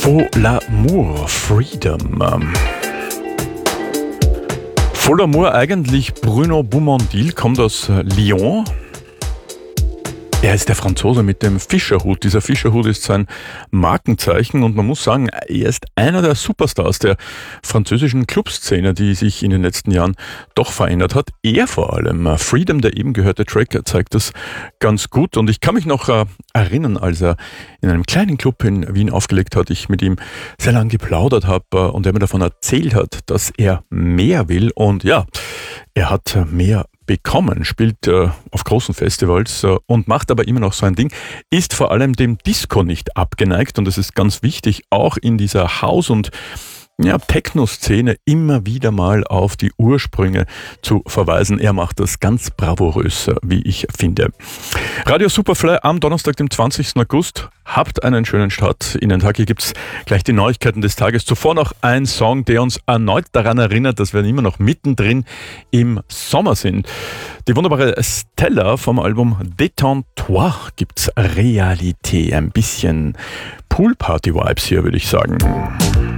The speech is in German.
Faux l'amour, Freedom. Faux l'amour, eigentlich Bruno Boumondil, kommt aus Lyon. Er ist der Franzose mit dem Fischerhut. Dieser Fischerhut ist sein Markenzeichen und man muss sagen, er ist einer der Superstars der französischen Clubszene, die sich in den letzten Jahren doch verändert hat. Er vor allem. Freedom, der eben gehörte Track, zeigt das ganz gut. Und ich kann mich noch erinnern, als er in einem kleinen Club in Wien aufgelegt hat, ich mit ihm sehr lange geplaudert habe und er mir davon erzählt hat, dass er mehr will. Und ja, er hat mehr bekommen, spielt auf großen Festivals und macht aber immer noch so ein Ding, ist vor allem dem Disco nicht abgeneigt und es ist ganz wichtig, auch in dieser House- und Techno-Szene immer wieder mal auf die Ursprünge zu verweisen. Er macht das ganz bravourös, wie ich finde. Radio Superfly am Donnerstag, dem 20. August. Habt einen schönen Start in den Tag. Hier gibt's gleich die Neuigkeiten des Tages. Zuvor noch ein Song, der uns erneut daran erinnert, dass wir immer noch mittendrin im Sommer sind. Die wunderbare Stella vom Album Détends-toi gibt's Realité. Ein bisschen Poolparty-Vibes hier, würde ich sagen.